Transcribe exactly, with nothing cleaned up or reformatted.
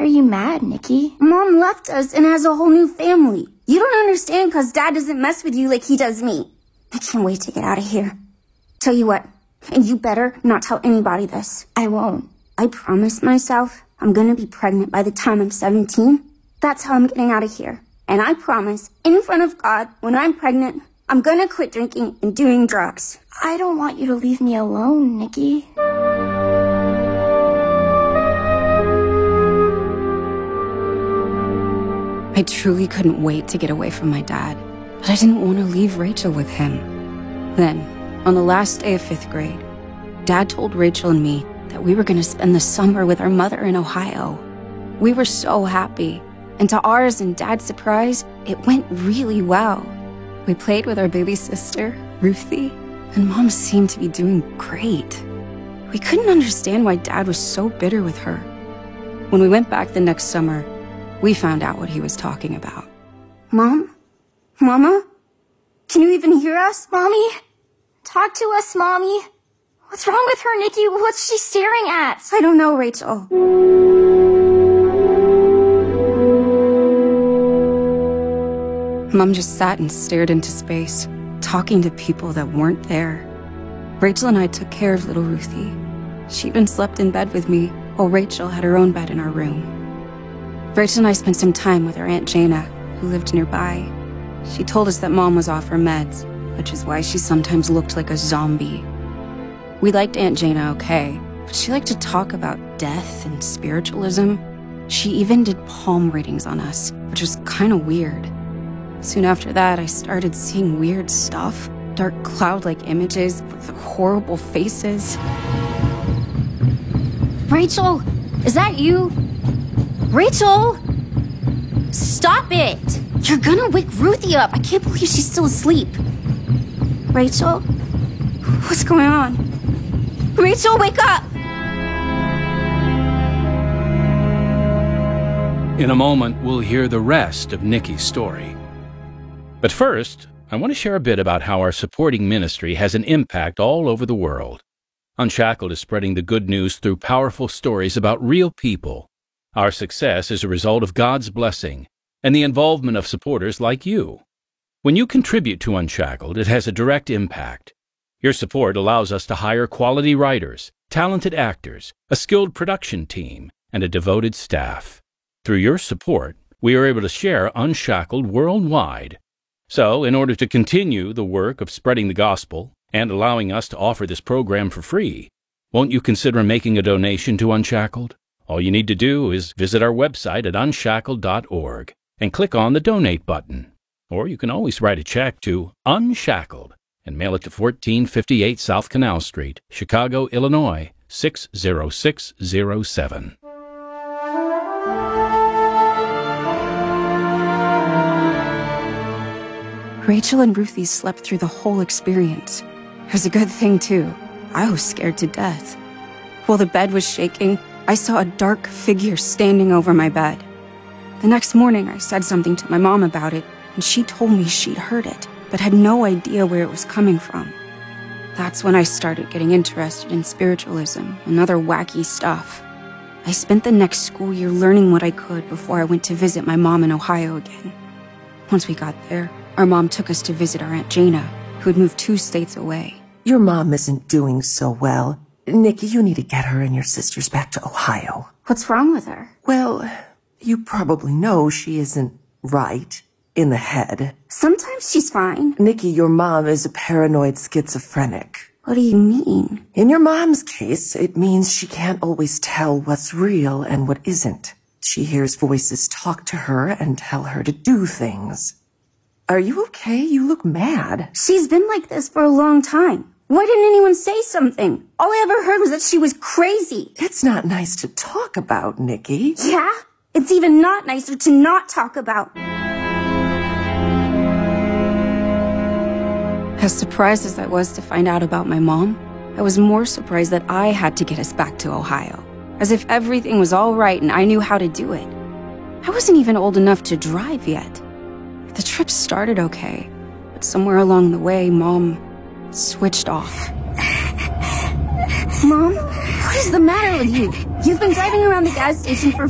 are you mad, Nikki? Mom left us and has a whole new family. You don't understand because Dad doesn't mess with you like he does me. I can't wait to get out of here. Tell you what, and you better not tell anybody this. I won't. I promised myself I'm gonna be pregnant by the time I'm seventeen. That's how I'm getting out of here. And I promise, in front of God, when I'm pregnant, I'm gonna quit drinking and doing drugs. I don't want you to leave me alone, Nikki. I truly couldn't wait to get away from my dad, but I didn't want to leave Rachel with him. Then, on the last day of fifth grade, Dad told Rachel and me that we were going to spend the summer with our mother in Ohio. We were so happy, and to ours and Dad's surprise, it went really well. We played with our baby sister, Ruthie, and Mom seemed to be doing great. We couldn't understand why Dad was so bitter with her. When we went back the next summer, we found out what he was talking about. Mom? Mama? Can you even hear us? Mommy? Talk to us, Mommy. What's wrong with her, Nikki? What's she staring at? I don't know, Rachel. Mom just sat and stared into space, talking to people that weren't there. Rachel and I took care of little Ruthie. She even slept in bed with me, while Rachel had her own bed in our room. Rachel and I spent some time with our Aunt Jana, who lived nearby. She told us that Mom was off her meds, which is why she sometimes looked like a zombie. We liked Aunt Jana okay, but she liked to talk about death and spiritualism. She even did palm readings on us, which was kind of weird. Soon after that, I started seeing weird stuff, dark cloud-like images with horrible faces. Rachel, is that you? Rachel! Stop it! You're gonna wake Ruthie up. I can't believe she's still asleep. Rachel? What's going on? Rachel, wake up! In a moment, we'll hear the rest of Nikki's story. But first, I want to share a bit about how our supporting ministry has an impact all over the world. Unshackled is spreading the good news through powerful stories about real people. Our success is a result of God's blessing and the involvement of supporters like you. When you contribute to Unshackled, it has a direct impact. Your support allows us to hire quality writers, talented actors, a skilled production team, and a devoted staff. Through your support, we are able to share Unshackled worldwide. So, in order to continue the work of spreading the gospel and allowing us to offer this program for free, won't you consider making a donation to Unshackled? All you need to do is visit our website at unshackled dot org and click on the Donate button. Or you can always write a check to Unshackled and mail it to fourteen fifty-eight South Canal Street, Chicago, Illinois, six zero six zero seven. Rachel and Ruthie slept through the whole experience. It was a good thing, too. I was scared to death. While the bed was shaking, I saw a dark figure standing over my bed. The next morning, I said something to my mom about it, and she told me she'd heard it, but had no idea where it was coming from. That's when I started getting interested in spiritualism and other wacky stuff. I spent the next school year learning what I could before I went to visit my mom in Ohio again. Once we got there, our mom took us to visit our Aunt Jana, who had moved two states away. Your mom isn't doing so well. Nikki, you need to get her and your sisters back to Ohio. What's wrong with her? Well, you probably know she isn't right in the head. Sometimes she's fine. Nikki, your mom is a paranoid schizophrenic. What do you mean? In your mom's case, it means she can't always tell what's real and what isn't. She hears voices talk to her and tell her to do things. Are you okay? You look mad. She's been like this for a long time. Why didn't anyone say something? All I ever heard was that she was crazy. It's not nice to talk about, Nikki. Yeah? It's even not nicer to not talk about. As surprised as I was to find out about my mom, I was more surprised that I had to get us back to Ohio, as if everything was all right and I knew how to do it. I wasn't even old enough to drive yet. The trip started okay, but somewhere along the way, Mom switched off. Mom, what is the matter with you? You've been driving around the gas station for